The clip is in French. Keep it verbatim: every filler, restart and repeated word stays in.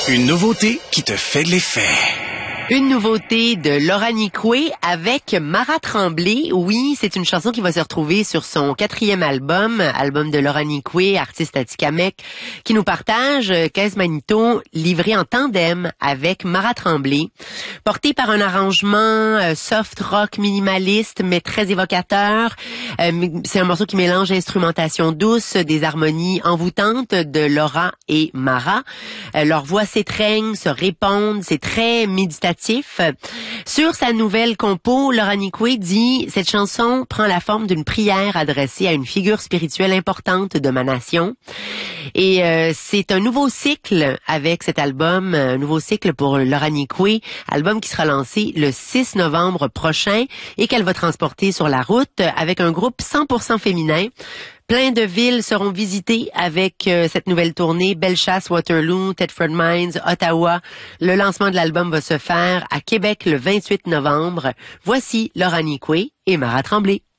Une nouveauté qui te fait de l'effet. Une nouveauté de Laura Nicoué avec Mara Tremblay. Oui, c'est une chanson qui va se retrouver sur son quatrième album, album de Laura Nicoué, artiste atikamekw, qui nous partage Caisse Magnéto, livré en tandem avec Mara Tremblay. Porté par un arrangement soft rock minimaliste, mais très évocateur. C'est un morceau qui mélange instrumentation douce, des harmonies envoûtantes de Laura et Mara. Leurs voix s'étreignent, se répondent, c'est très méditatif. Sur sa nouvelle compo, Laura Nicoué dit « Cette chanson prend la forme d'une prière adressée à une figure spirituelle importante de ma nation. » Et euh, c'est un nouveau cycle avec cet album, un nouveau cycle pour Laura Nicoué, album qui sera lancé le six novembre prochain et qu'elle va transporter sur la route avec un groupe cent pour cent féminin. Plein de villes seront visitées avec euh, cette nouvelle tournée. Bellechasse, Waterloo, Thetford Mines, Ottawa. Le lancement de l'album va se faire à Québec le vingt-huit novembre. Voici Laura Nicoué et Mara Tremblay.